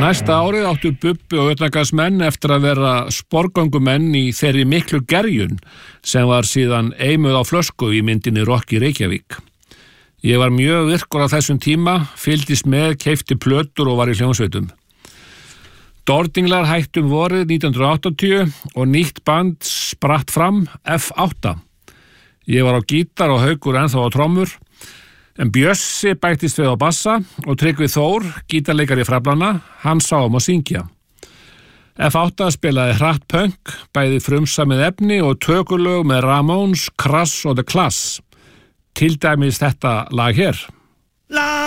Næsta árið áttu Bubbi og utangarðsmenn eftir að vera sporgöngumenn í þeirri miklu gerjun sem var síðan eimuð á flösku í myndinni Rocky Reykjavík. Ég var mjög virkur á þessum tíma, fylgdist með, keypti plötur og var í hljómsveitum. Dordinglar hættum vorið 1980 og nýtt band spratt fram, F8. Ég var á gítar og Haukur ennþá á trommur, en Bjössi bættist við á bassa og Tryggvi Þór, gítarleikari Fraflana, hann sá að syngja. F8 spilaði hratt punk, bæði frumsamið efni og tökulög með Ramones, Crass og The Clash. Til dæmis þetta lag hér.